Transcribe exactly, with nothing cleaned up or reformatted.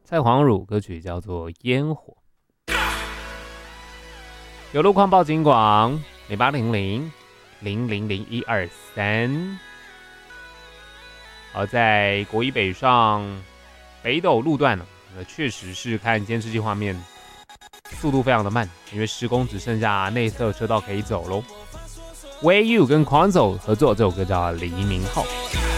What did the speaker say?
蔡黄汝，歌曲叫做《烟火》。有路况报警广零八零零零零零一二三。而在国一北上北斗路段呢，确实是看监视器画面，速度非常的慢，因为施工只剩下内侧车道可以走喽。Way You 跟 Quanzo 合作这首歌叫《黎明号》。